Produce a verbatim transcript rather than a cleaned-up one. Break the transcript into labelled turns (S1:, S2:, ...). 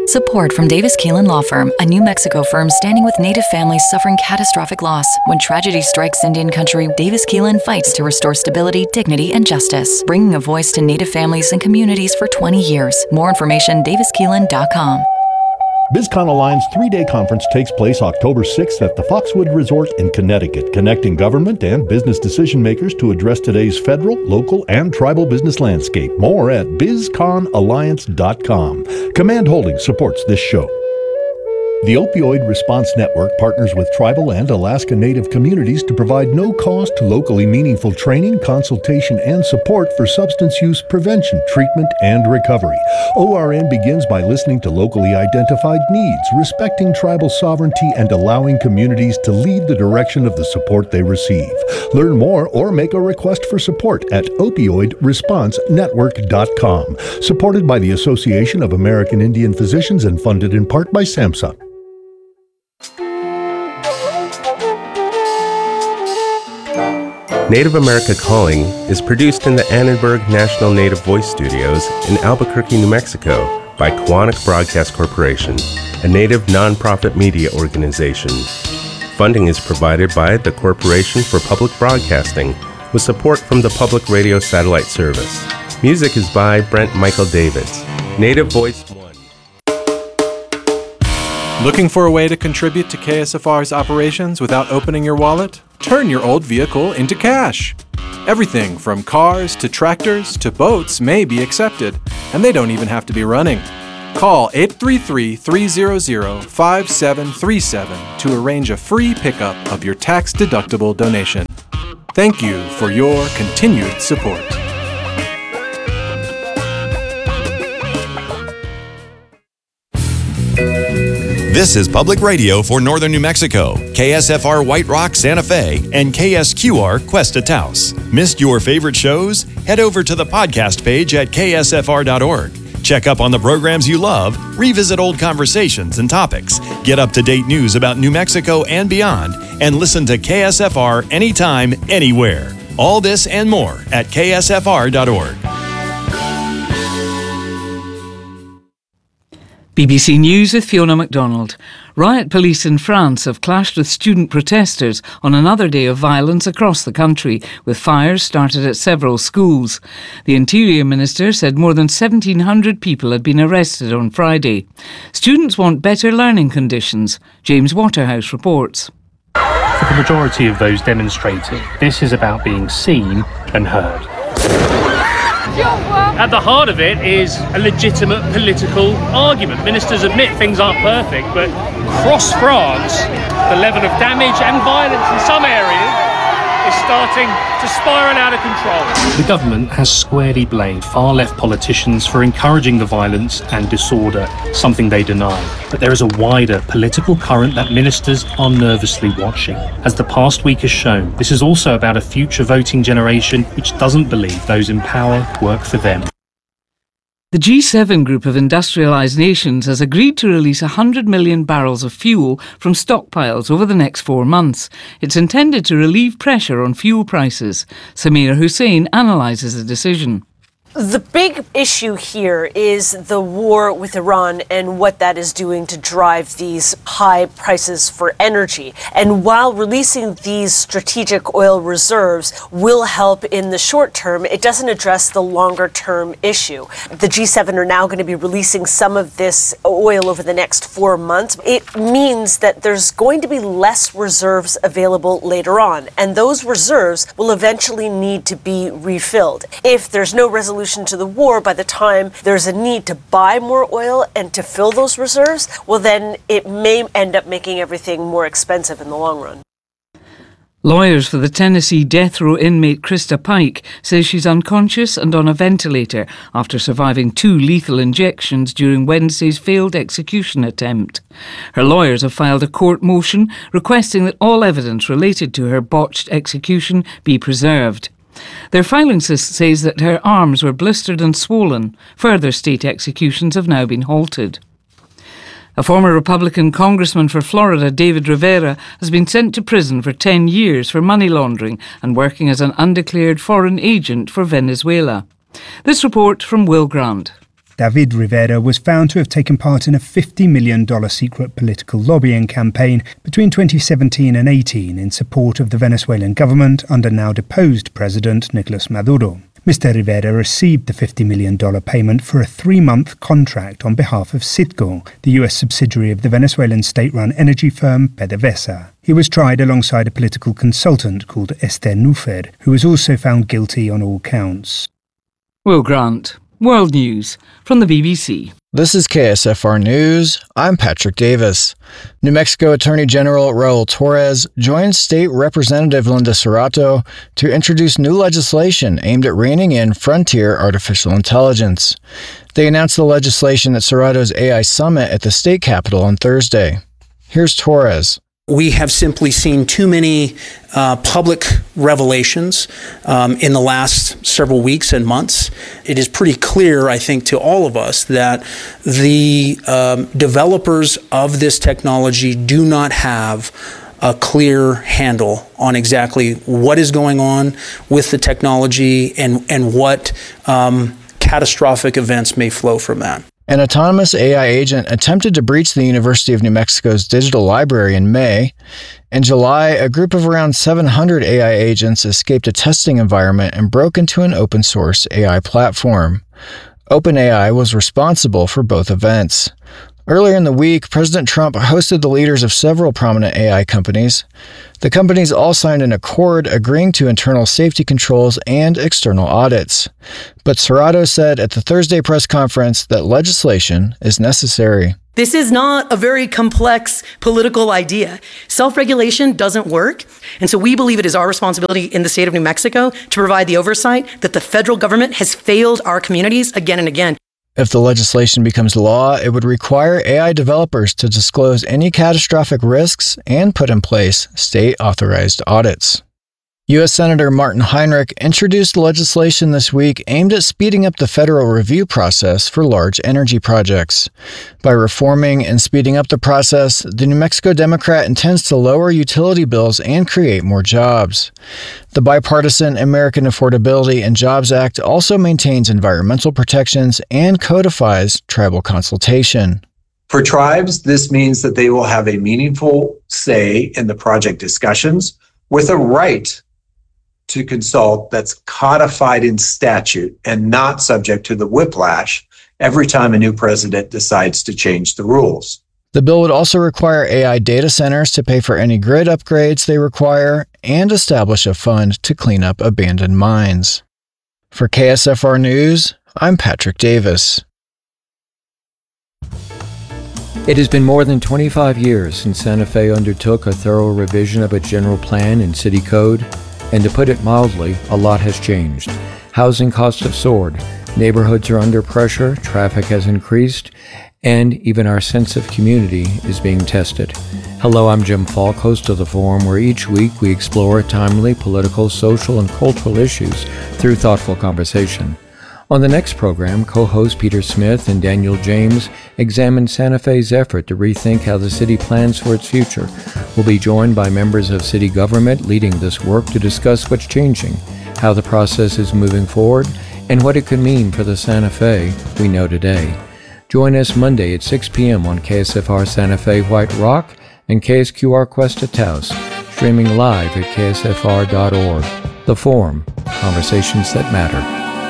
S1: Support from Davis Keelan Law Firm, a New Mexico firm standing with Native families suffering catastrophic loss. When tragedy strikes Indian country, Davis Keelan fights to restore stability, dignity, and justice, bringing a voice to Native families and communities for twenty years. More information, davis keelan dot com.
S2: BizCon Alliance three-day conference takes place October sixth at the Foxwood Resort in Connecticut, connecting government and business decision makers to address today's federal, local, and tribal business landscape. More at biz con alliance dot com. Command Holdings supports this show. The Opioid Response Network partners with tribal and Alaska Native communities to provide no-cost, locally meaningful training, consultation, and support for substance use prevention, treatment, and recovery. O R N begins by listening to locally identified needs, respecting tribal sovereignty, and allowing communities to lead the direction of the support they receive. Learn more or make a request for support at opioid response network dot com. Supported by the Association of American Indian Physicians and funded in part by SAMHSA.
S3: Native America Calling is produced in the Annenberg National Native Voice Studios in Albuquerque, New Mexico by Quantic Broadcast Corporation, a Native nonprofit media organization. Funding is provided by the Corporation for Public Broadcasting with support from the Public Radio Satellite Service. Music is by Brent Michael Davids. Native Voice one.
S4: Looking for a way to contribute to K S F R's operations without opening your wallet? Turn your old vehicle into cash. Everything from cars to tractors to boats may be accepted, and they don't even have to be running. Call eight three three, three zero zero, five seven three seven to arrange a free pickup of your tax-deductible donation. Thank you for your continued support.
S5: This is Public Radio for Northern New Mexico, K S F R White Rock, Santa Fe, and K S Q R Cuesta Taos. Missed your favorite shows? Head over to the podcast page at k s f r dot org. Check up on the programs you love, revisit old conversations and topics, get up-to-date news about New Mexico and beyond, and listen to K S F R anytime, anywhere. All this and more at k s f r dot org.
S6: B B C News with Fiona MacDonald. Riot police in France have clashed with student protesters on another day of violence across the country, with fires started at several schools. The Interior Minister said more than seventeen hundred people had been arrested on Friday. Students want better learning conditions. James Waterhouse reports.
S7: For the majority of those demonstrating, this is about being seen and heard.
S8: At the heart of it is a legitimate political argument. Ministers admit things aren't perfect, but across France, the level of damage and violence in some areas is starting to spiral out of control.
S7: The government has squarely blamed far-left politicians for encouraging the violence and disorder, something they deny. But there is a wider political current that ministers are nervously watching. As the past week has shown, this is also about a future voting generation which doesn't believe those in power work for them.
S6: The G seven group of industrialised nations has agreed to release one hundred million barrels of fuel from stockpiles over the next four months. It's intended to relieve pressure on fuel prices. Samira Hussain analyses the decision.
S9: The big issue here is the war with Iran and what that is doing to drive these high prices for energy. And while releasing these strategic oil reserves will help in the short term, it doesn't address the longer term issue. The G seven are now going to be releasing some of this oil over the next four months. It means that there's going to be less reserves available later on, and those reserves will eventually need to be refilled. If there's no resolution to the war by the time there's a need to buy more oil and to fill those reserves, well then it may end up making everything more expensive in the long run.
S6: Lawyers for the Tennessee death row inmate Krista Pike say she's unconscious and on a ventilator after surviving two lethal injections during Wednesday's failed execution attempt. Her lawyers have filed a court motion requesting that all evidence related to her botched execution be preserved. Their filing says that her arms were blistered and swollen. Further state executions have now been halted. A former Republican congressman for Florida, David Rivera, has been sent to prison for ten years for money laundering and working as an undeclared foreign agent for Venezuela. This report from Will Grant.
S10: David Rivera was found to have taken part in a fifty million dollars secret political lobbying campaign between twenty seventeen and eighteen in support of the Venezuelan government under now deposed President Nicolas Maduro. Mister Rivera received the fifty million dollars payment for a three-month contract on behalf of Citgo, the U S subsidiary of the Venezuelan state-run energy firm PDVSA. He was tried alongside a political consultant called Esther Nufer, who was also found guilty on all counts.
S6: Will Grant, World News from the B B C.
S11: This is K S F R News. I'm Patrick Davis. New Mexico Attorney General Raul Torres joined State Representative Linda Serrato to introduce new legislation aimed at reining in frontier artificial intelligence. They announced the legislation at Serrato's A I Summit at the state capitol on Thursday. Here's Torres.
S12: We have simply seen too many uh, public revelations um, in the last several weeks and months. It is pretty clear, I think, to all of us that the um, developers of this technology do not have a clear handle on exactly what is going on with the technology and, and what um, catastrophic events may flow from that.
S11: An autonomous A I agent attempted to breach the University of New Mexico's digital library in May. In July, a group of around seven hundred A I agents escaped a testing environment and broke into an open-source A I platform. OpenAI was responsible for both events. Earlier in the week, President Trump hosted the leaders of several prominent A I companies. The companies all signed an accord agreeing to internal safety controls and external audits. But Serrato said at the Thursday press conference that legislation is necessary.
S13: This is not a very complex political idea. Self-regulation doesn't work, and so we believe it is our responsibility in the state of New Mexico to provide the oversight that the federal government has failed our communities again and again.
S11: If the legislation becomes law, it would require A I developers to disclose any catastrophic risks and put in place state-authorized audits. U S Senator Martin Heinrich introduced legislation this week aimed at speeding up the federal review process for large energy projects. By reforming and speeding up the process, the New Mexico Democrat intends to lower utility bills and create more jobs. The bipartisan American Affordability and Jobs Act also maintains environmental protections and codifies tribal consultation.
S14: For tribes, this means that they will have a meaningful say in the project discussions with a right to consult that's codified in statute and not subject to the whiplash every time a new president decides to change the rules.
S11: The bill would also require A I data centers to pay for any grid upgrades they require and establish a fund to clean up abandoned mines. For K S F R News, I'm Patrick Davis.
S15: It has been more than twenty-five years since Santa Fe undertook a thorough revision of its general plan and city code. And to put it mildly, a lot has changed. Housing costs have soared, neighborhoods are under pressure, traffic has increased, and even our sense of community is being tested. Hello, I'm Jim Falk, host of The Forum, where each week we explore timely political, social, and cultural issues through thoughtful conversation. On the next program, co-hosts Peter Smith and Daniel James examine Santa Fe's effort to rethink how the city plans for its future. We'll be joined by members of city government leading this work to discuss what's changing, how the process is moving forward, and what it could mean for the Santa Fe we know today. Join us Monday at six p.m. on K S F R Santa Fe White Rock and K S Q R Cuesta Taos, streaming live at K S F R dot org. The Forum, conversations that matter.